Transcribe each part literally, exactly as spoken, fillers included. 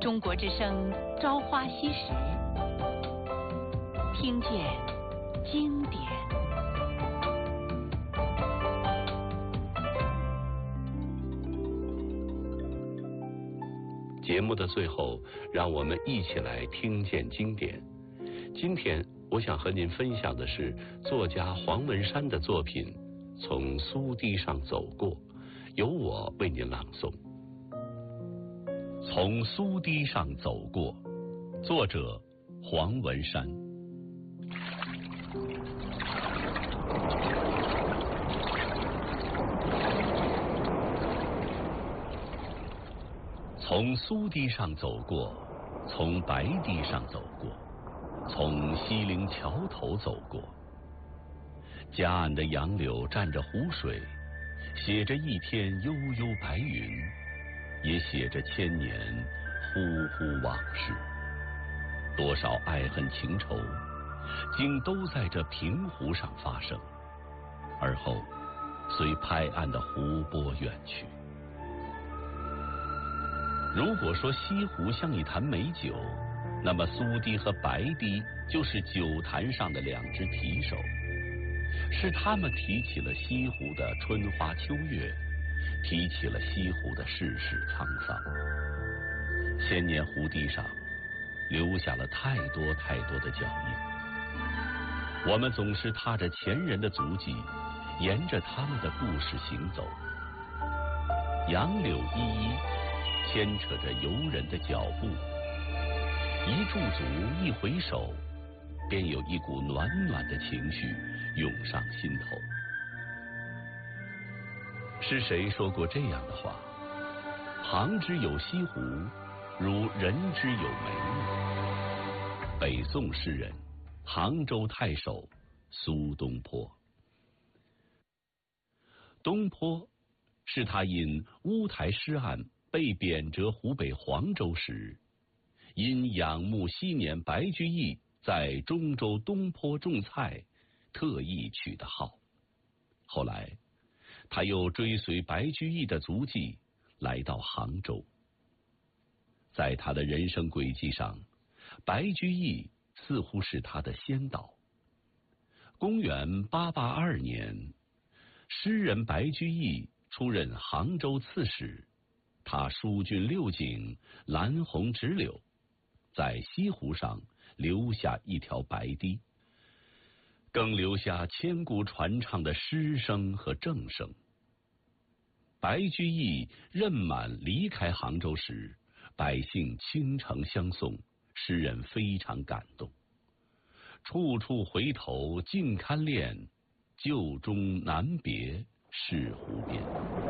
中国之声《朝花夕拾》，听见经典。 节目的最后，让我们一起来听见经典。今天我想和您分享的是作家黄文山的作品《从苏堤上走过》，由我为您朗诵。从苏堤上走过，作者黄文山。从苏堤上走过，从白堤上走过，从西陵桥头走过。夹岸的杨柳蘸着湖水，写着一天悠悠白云，也写着千年忽忽往事。多少爱恨情仇，竟都在这平湖上发生，而后随拍岸的湖波远去。如果说西湖像一坛美酒，那么苏堤和白堤就是酒坛上的两只提手，是他们提起了西湖的春花秋月，提起了西湖的世事沧桑。千年湖堤上留下了太多太多的脚印，我们总是踏着前人的足迹，沿着他们的故事行走。杨柳依依，牵扯着游人的脚步，一驻足，一回首，便有一股暖暖的情绪涌上心头。是谁说过这样的话？杭之有西湖，如人之有梅。北宋诗人，杭州太守苏东坡。东坡是他因乌台诗案被贬谪湖北黄州时，因仰慕昔年白居易在中州东坡种菜，特意取的号。后来他又追随白居易的足迹来到杭州。在他的人生轨迹上，白居易似乎是他的先导。公元八八二年，诗人白居易出任杭州刺史，他疏浚六景，拦红直柳，在西湖上留下一条白堤，更留下千古传唱的诗声和正声。白居易任满离开杭州时，百姓倾城相送，诗人非常感动。处处回头尽堪恋，旧中难别是湖边。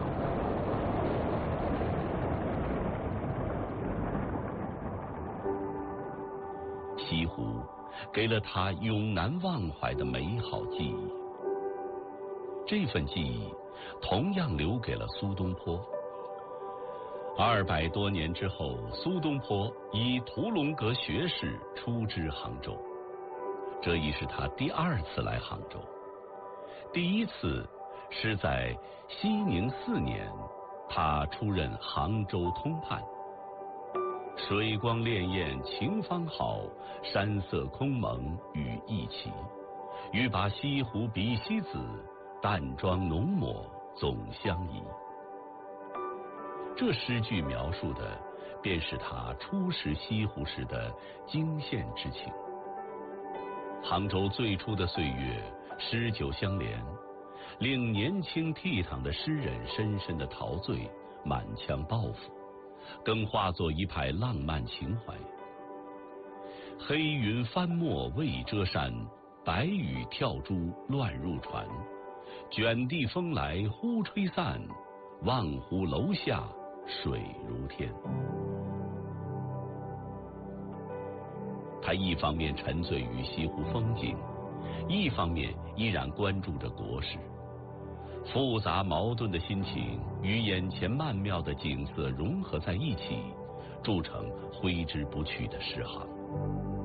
西湖给了他永难忘怀的美好记忆，这份记忆同样留给了苏东坡。二百多年之后，苏东坡以屠龙阁学士出知杭州，这已是他第二次来杭州。第一次是在熙宁四年，他出任杭州通判。水光潋滟晴方好，山色空蒙雨亦奇。欲把西湖比西子，淡妆浓抹总相宜。这诗句描述的便是他初识西湖时的惊羡之情。杭州最初的岁月，诗酒相连，令年轻倜傥的诗人深深的陶醉，满腔抱负，更化作一派浪漫情怀。黑云翻墨未遮山，白雨跳珠乱入船。卷地风来忽吹散，望湖楼下水如天。他一方面沉醉于西湖风景，一方面依然关注着国事。复杂矛盾的心情与眼前曼妙的景色融合在一起，铸成挥之不去的诗行。